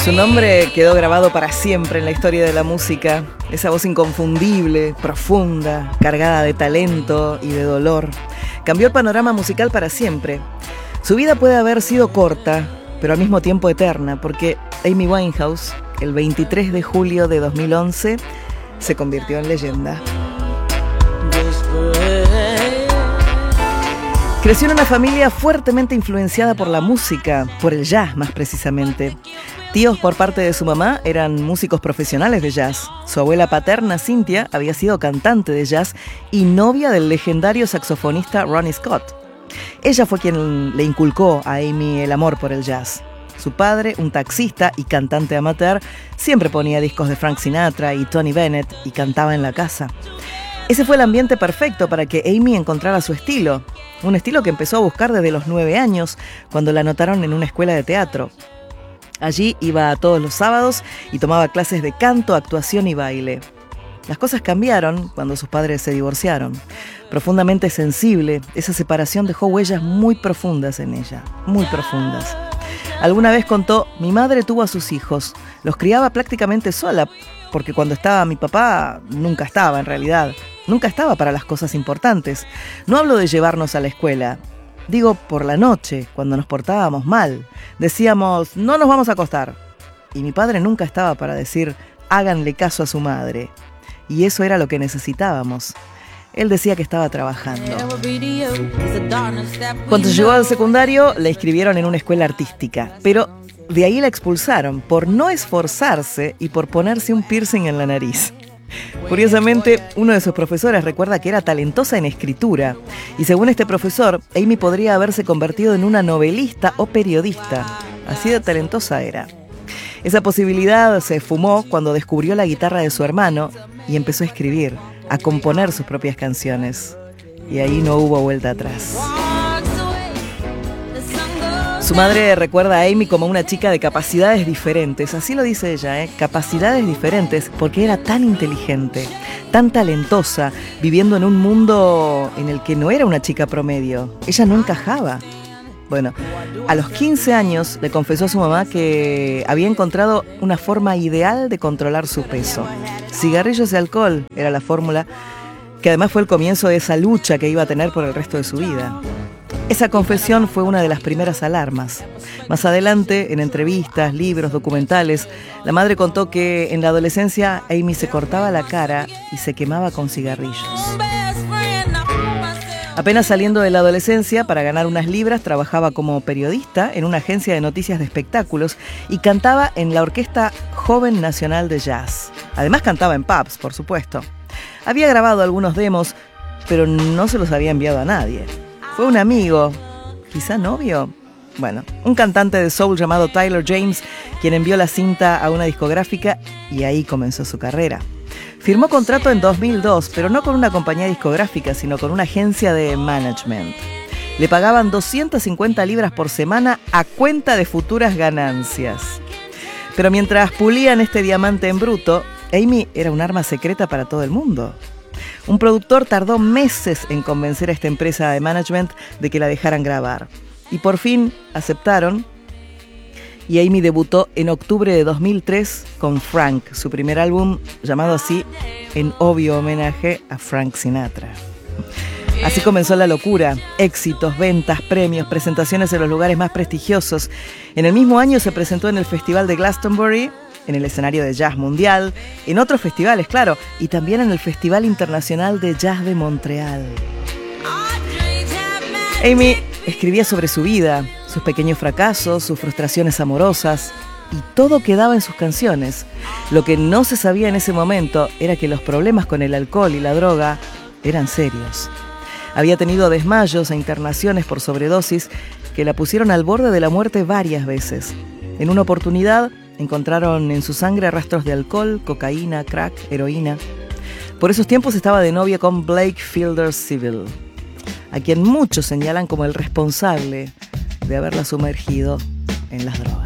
Su nombre quedó grabado para siempre en la historia de la música. Esa voz inconfundible, profunda, cargada de talento y de dolor. Cambió el panorama musical para siempre. Su vida puede haber sido corta, pero al mismo tiempo eterna, porque Amy Winehouse, el 23 de julio de 2011, se convirtió en leyenda. Creció en una familia fuertemente influenciada por la música, por el jazz más precisamente. Tíos por parte de su mamá eran músicos profesionales de jazz. Su abuela paterna, Cynthia, había sido cantante de jazz y novia del legendario saxofonista Ronnie Scott. Ella fue quien le inculcó a Amy el amor por el jazz. Su padre, un taxista y cantante amateur, siempre ponía discos de Frank Sinatra y Tony Bennett y cantaba en la casa. Ese fue el ambiente perfecto para que Amy encontrara su estilo. Un estilo que empezó a buscar desde los 9 años, cuando la anotaron en una escuela de teatro. Allí iba todos los sábados y tomaba clases de canto, actuación y baile. Las cosas cambiaron cuando sus padres se divorciaron. Profundamente sensible, esa separación dejó huellas muy profundas en ella, muy profundas. Alguna vez contó: mi madre tuvo a sus hijos, los criaba prácticamente sola, porque cuando estaba mi papá, nunca estaba en realidad. Nunca estaba para las cosas importantes. No hablo de llevarnos a la escuela. Digo, por la noche, cuando nos portábamos mal. Decíamos, no nos vamos a acostar. Y mi padre nunca estaba para decir, háganle caso a su madre. Y eso era lo que necesitábamos. Él decía que estaba trabajando. Cuando llegó al secundario, la inscribieron en una escuela artística. Pero de ahí la expulsaron por no esforzarse y por ponerse un piercing en la nariz. Curiosamente, uno de sus profesores recuerda que era talentosa en escritura y según este profesor, Amy podría haberse convertido en una novelista o periodista. Así de talentosa era. Esa posibilidad se esfumó cuando descubrió la guitarra de su hermano y empezó a escribir, a componer sus propias canciones. Y ahí no hubo vuelta atrás. Su madre recuerda a Amy como una chica de capacidades diferentes, así lo dice ella, capacidades diferentes, porque era tan inteligente, tan talentosa, viviendo en un mundo en el que no era una chica promedio. Ella no encajaba. Bueno, a los 15 años le confesó a su mamá que había encontrado una forma ideal de controlar su peso. Cigarrillos y alcohol era la fórmula, que además fue el comienzo de esa lucha que iba a tener por el resto de su vida. Esa confesión fue una de las primeras alarmas. Más adelante, en entrevistas, libros, documentales, la madre contó que en la adolescencia Amy se cortaba la cara y se quemaba con cigarrillos. Apenas saliendo de la adolescencia, para ganar unas libras, trabajaba como periodista en una agencia de noticias de espectáculos y cantaba en la Orquesta Joven Nacional de Jazz. Además cantaba en pubs, por supuesto. Había grabado algunos demos, pero no se los había enviado a nadie. Fue un amigo, quizá novio, bueno, un cantante de soul llamado Tyler James, quien envió la cinta a una discográfica y ahí comenzó su carrera. Firmó contrato en 2002, pero no con una compañía discográfica, sino con una agencia de management. Le pagaban 250 libras por semana a cuenta de futuras ganancias. Pero mientras pulían este diamante en bruto, Amy era un arma secreta para todo el mundo. Un productor tardó meses en convencer a esta empresa de management de que la dejaran grabar. Y por fin aceptaron y Amy debutó en octubre de 2003 con Frank, su primer álbum llamado así en obvio homenaje a Frank Sinatra. Así comenzó la locura, éxitos, ventas, premios, presentaciones en los lugares más prestigiosos. En el mismo año se presentó en el Festival de Glastonbury, en el escenario de jazz mundial, en otros festivales, claro, y también en el Festival Internacional de Jazz de Montreal. Amy escribía sobre su vida, sus pequeños fracasos, sus frustraciones amorosas, y todo quedaba en sus canciones. Lo que no se sabía en ese momento era que los problemas con el alcohol y la droga eran serios. Había tenido desmayos e internaciones por sobredosis que la pusieron al borde de la muerte varias veces. En una oportunidad, encontraron en su sangre rastros de alcohol, cocaína, crack, heroína. Por esos tiempos estaba de novia con Blake Fielder Civil, a quien muchos señalan como el responsable de haberla sumergido en las drogas.